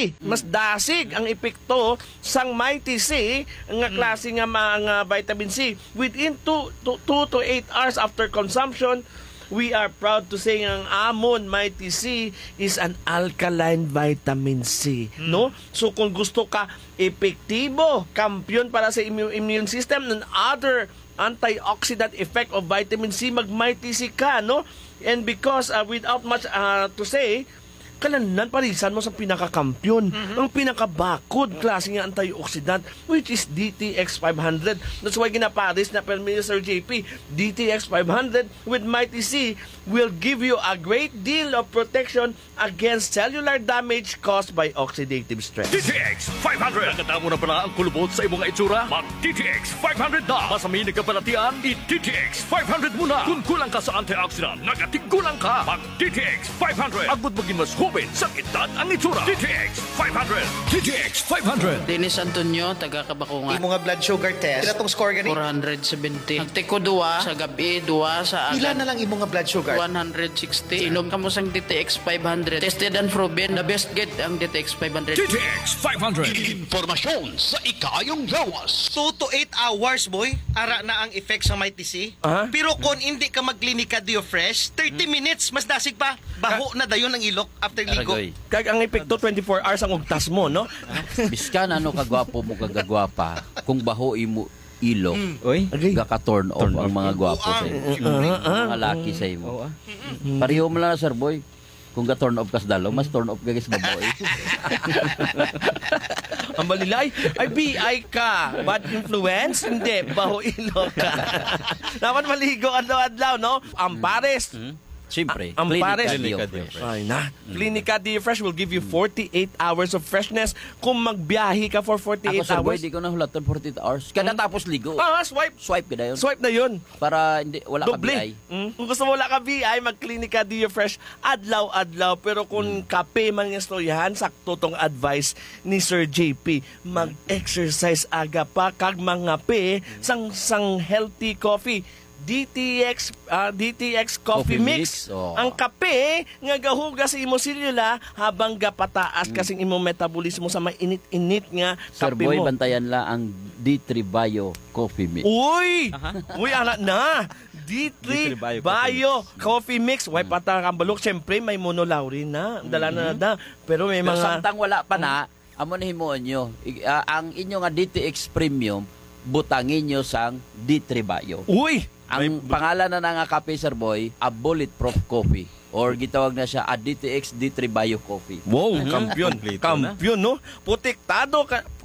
C. Mas dasig ang epekto sang Mighty C nga klase nga mga vitamin C. Within 2 to 8 hours after consumption, we are proud to say ang amon Mighty C is an alkaline vitamin C, no? So kung gusto ka epektibo, kampiyon para sa immune system and other antioxidant effect of vitamin C, mag Mighty C ka, no? And because without much to say, kalanan parisan mo sa pinakakampiyon, ang pinakabakod klase nga antioxidant, which is DTX 500. That's why ginaparis na Permio Sir JP, DTX 500 with Mighty C will give you a great deal of protection against cellular damage caused by oxidative stress. DTX 500! Nakatamo na pala ang kulubot sa imong itsura? Mag DTX 500 na! Masami nagkabalatian, i-DTX 500 muna! Kung kulang ka sa antioxidant, nagatigulang ka! Mag DTX 500! Agbot maging mas hubin sa edad ang itsura! DTX 500! DTX 500! Dennis Antonio, taga Kabakungan. Imo nga blood sugar test, pila tong score gani? 470. Nagtiko 2 sa gabi, 2 sa Pila agad. na lang imo nga blood sugar? 160. Inom ka mo sang DTX 500. Tested and proven. The best get ang DTX 500. DTX 500! Impormasyon sa ikayong lawas. 2 to 8 hours, boy. Ara na ang effect sa Mighty C. Pero kung hindi ka magklinika Dio Fresh, 30 minutes, mas dasig pa. Baho na dayon ang ilok after ligo. Kag ang epekto 24 hours ang ugtas mo, no? Biskan ano kagwapo mo kagagwapa, kung baho imo ilo, gaka-turn off ang mga gwapo sa imo. Mga laki sa imo. Pareho mo lang na, Sir Boy. Kung ga-turn off kas dalo, mas turn off ka sa baboy. Ang balilay, ay BI ka. Bad influence? Hindi, baho ilo ka. Dapat maligo adlaw-adlaw, no? Ang pares. Siyempre, Ang pares. Clinica Dio Fresh. Ay na. Clinica Dio Fresh will give you 48 hours of freshness kung magbiyahe ka for 48 Ako, Sir Boy, hours. di ko na hulatan 48 hours. Kada tapos ligo. Swipe. Swipe ka na yun. Swipe na yun. Para hindi, wala ka Doble. BI. Kung gusto mo wala ka BI, mag-Clinica Dio Fresh adlaw-adlaw. Pero kung kape man yung storyahan, sakto tong advice ni Sir JP. Mag-exercise aga pa kag mga pe sang healthy coffee. DTX Coffee Mix. Ang kape nga gahuga sa imo selula habang gapataas kasing imo metabolismo sa mainit-init nga Sir kape Boy, mo. bantayan la ang D3 Bio Coffee Mix. Uy, anak na. D3 Bio Coffee Mix. Way patang kambalok. Siyempre, may monolaurin na. Dala na. Pero may Pero mga... samtang wala pa na, amo na himuon nyo. Ang inyo nga DTX Premium, butangin nyo sang D3 Bio. Uy! Ang pangalan na nga kape, Sir Boy, a bulletproof coffee. Or gitawag na siya a DTX D3 Bio Coffee. Wow, kampiyon. Kampiyon, no? Protektado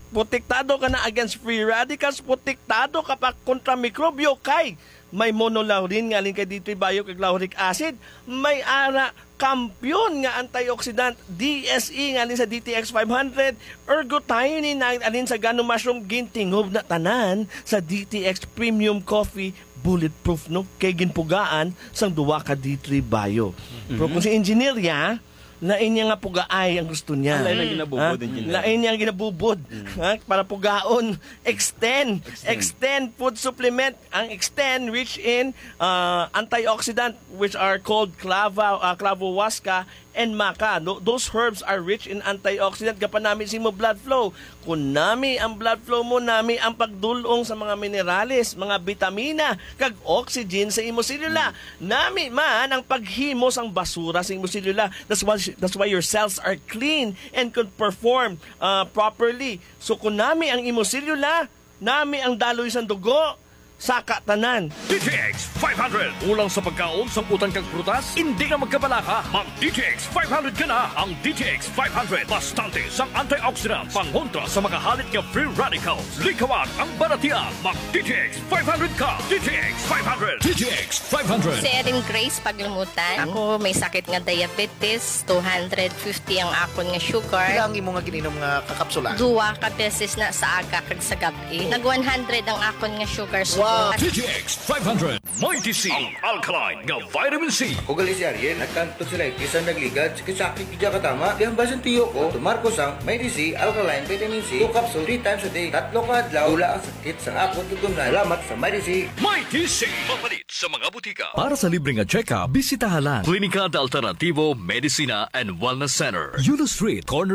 ka na against free radicals. Protektado ka pa kontra mikrobyo kay may monolaurin nga alin kay D3 Bio kag lauric acid. May ara kampiyon nga antioxidant DSE nga alin sa DTX 500. Ergothioneine nga alin sa Gano Mushroom gintingob na tanan sa DTX Premium Coffee bulletproof, no? Kay ginpugaan sang duwa ka D3 Bio. Pero kung si engineer ya, lain niya nga pugaay ang gusto niya. Lain ang ginabubod. Lain niya ang ginabubod. Para pugaon. Extend food supplement. Ang Extend rich in antioxidant which are called clavohuasca and maca. Those herbs are rich in antioxidant. Kapanami si mo blood flow. Kung nami ang blood flow mo, nami ang pagdulong sa mga minerales, mga vitamina, kag oxygen sa imo selula. Nami man ang paghimo sang basura sa imo selula. That's why your cells are clean and could perform properly. So kung nami ang imo selula, nami ang daloy sang dugo, saka tanan. DTX 500! Ulang sa pagkaon sa utang kang prutas, hindi ka magkabalaka. Mag DTX 500 ka na. Ang DTX 500, bastante sang antioxidant, pangontra sa mga halit nga free radicals. Likawan ang baratian. Mag DTX 500 ka. DTX 500! DTX 500! Si Erin Grace Paglumutan. Ako may sakit nga diabetes, 250 ang akon nga sugar. Pila ang imo nga gininom nga kakapsula? 2 ka beses na sa aga kag sa gabi. Nag 100 ang akon nga sugar. DTX 500! Mighty C! Ang alkaline nga vitamin C! Ugali si Ariel, nagkanto sila ikisan nagligad, sakit kidya katama, di ang basan tiyo ko, tumarko sang Mighty C, alkaline, vitamin C, 2 capsule, 3 times a day, 3 ka adlaw, wala ang sakit sa akot tutungan. Salamat sa Mighty C! Mighty C! Mapalit sa mga butika. Para sa libre nga check-up, bisitahan lang Klinika de Alternativo Medicina and Wellness Center. Yulo Street, corner